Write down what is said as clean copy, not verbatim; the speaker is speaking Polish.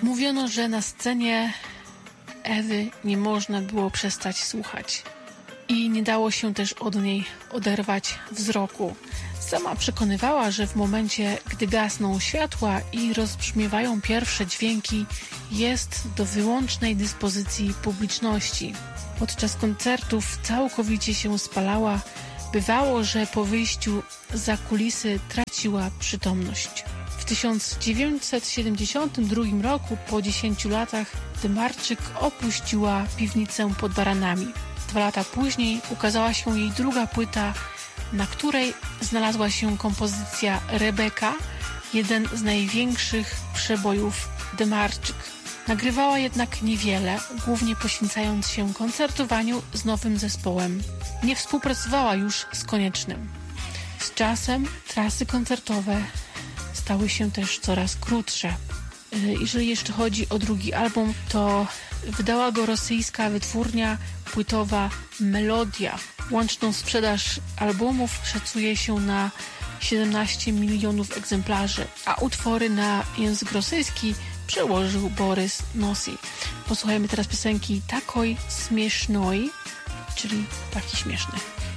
Mówiono, że na scenie Ewy nie można było przestać słuchać i nie dało się też od niej oderwać wzroku. Sama przekonywała, że w momencie, gdy gasną światła i rozbrzmiewają pierwsze dźwięki, jest do wyłącznej dyspozycji publiczności. Podczas koncertów całkowicie się spalała. Bywało, że po wyjściu za kulisy traciła przytomność. W 1972 roku, po 10 latach, Demarczyk opuściła piwnicę pod Baranami. 2 lata później ukazała się jej druga płyta, na której znalazła się kompozycja Rebeka, jeden z największych przebojów Demarczyk. Nagrywała jednak niewiele, głównie poświęcając się koncertowaniu z nowym zespołem. Nie współpracowała już z Koniecznym. Z czasem trasy koncertowe stały się też coraz krótsze. Jeżeli jeszcze chodzi o drugi album, to wydała go rosyjska wytwórnia płytowa Melodia. Łączną sprzedaż albumów szacuje się na 17 milionów egzemplarzy, a utwory na język rosyjski przełożył Borys Nosy. Posłuchajmy teraz piosenki Takoj Śmiesznoj, czyli taki śmieszny.